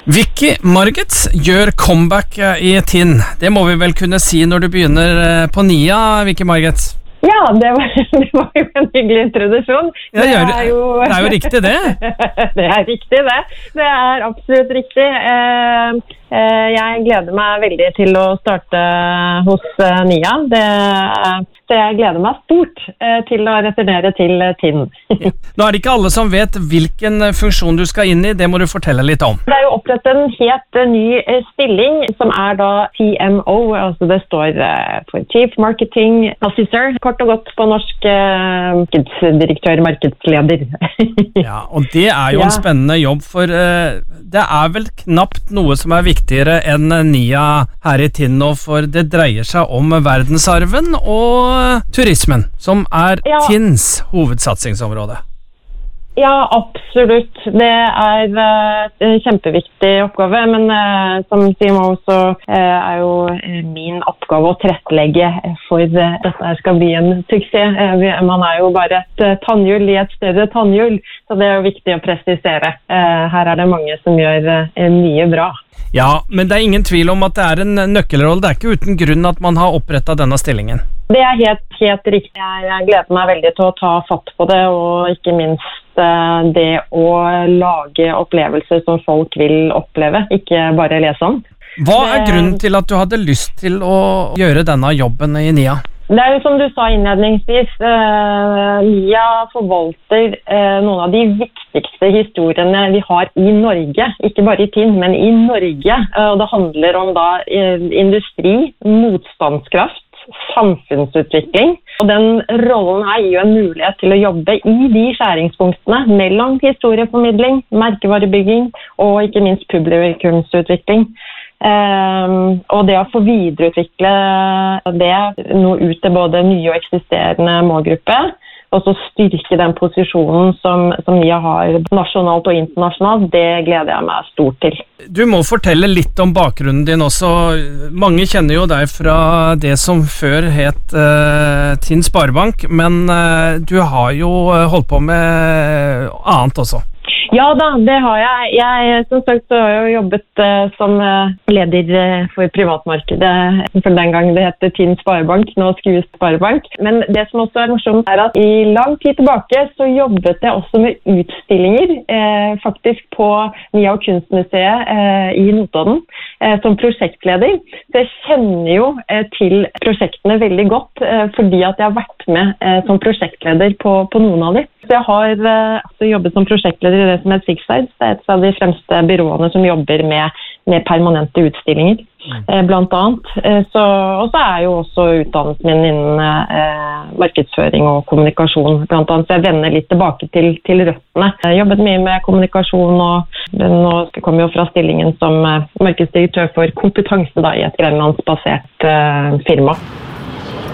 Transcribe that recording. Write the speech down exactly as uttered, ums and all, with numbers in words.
Vicky Margits gjør comeback i Tinn. Det må vi vel kunne si når du begynner på Nia, Vicky Margits? Ja, det var, det var jo en hyggelig introduksjon. Ja, det, er jo, det er jo riktig det. Det er riktig det. Det er absolutt riktig. Jeg gleder meg veldig til å starte hos Nia. Det, det jeg gleder meg stort til å returnere til Tinn. Ja. Nå er det ikke alle som vet hvilken funksjon du skal inn i. Det må du fortelle litt om. Det er jo opprettet en helt ny stilling som er da T M O, altså det står for Chief Marketing Officer, kort og godt på norsk markedsdirektør, markedsleder. Ja, og det er jo en spennende jobb, for uh, det er vel knapt noe som er viktigere enn Nia her i Tinn nå, for det dreier seg om verdensarven og turismen, som er ja. Tinns hovedsatsingsområde. Ja, absolutt. Det er uh, en kjempeviktig oppgave, men uh, som T M O så uh, er jo min oppgave å tilrettelegge for uh, dette skal bli en suksess. Uh, man er jo bare et uh, tannhjul i et større tannhjul, så det er jo viktig å presisere. Uh, her er det mange som gjør uh, mye bra. Ja, men det er ingen tvil om at det er en nøkkelrolle. Det er ikke uten grunn at man har opprettet denne stillingen. Det er helt, helt riktig. Jeg, jeg gleder meg veldig til å ta fatt på det, og ikke minst uh, det å lage opplevelser som folk vil oppleve, ikke bare lese om. Hva er grunnen til at du hadde lyst til å gjøre denne jobben i Nia? Det er jo som du sa innledningsvis, uh, Nia forvalter uh, noen av de viktigste historiene vi har i Norge, ikke bare i Tinn, men i Norge. Uh, og det handler om da uh, industri, motstandskraft, samfunnsutvikling. Og den rollen her gir jo en mulighet til å jobbe i de skjæringspunktene mellom historieformidling, merkevarebygging og ikke minst publikumsutvikling. Um, og det å få videreutvikle det nå ut til både nye og eksisterende målgruppe, og så styrke den posisjonen som, som Nia har nasjonalt og internasjonalt, det gleder jeg meg stort til. Du må fortelle litt om bakgrunnen din også. Mange kjenner jo deg fra det som før het uh, Tinn Sparebank, men uh, du har jo holdt på med annet også. Ja da, det har jeg. Jeg som sagt så har jeg jobbet uh, som uh, leder uh, for privatmarkedet, for den gang det heter Tinn Sparebank, nå Skue Sparebank. Men det som også er morsomt er at i lang tid tilbake så jobbet jeg også med utstillinger, uh, faktisk på Nia og Kunstmuseet uh, i Notodden, uh, som prosjektleder. Så jeg kjenner jo uh, til prosjektene veldig godt, uh, fordi at jeg har vært med uh, som prosjektleder på, på noen av dem. Så jeg har uh, jobbet som prosjektleder i det som heter Sigsides. Det er et av de fremste byråene som jobber med, med permanente utstillinger, mm. eh, blant annet. Eh, så, og så er jo også utdannelsen min innen eh, markedsføring og kommunikasjon, blant annet. Så jeg vender litt tilbake til, til røttene. Jeg har jobbet mye med kommunikasjon, og nå kommer jeg jo fra stillingen som eh, markedsdirektør for kompetanse da, i et grenlandsbasert eh, firma.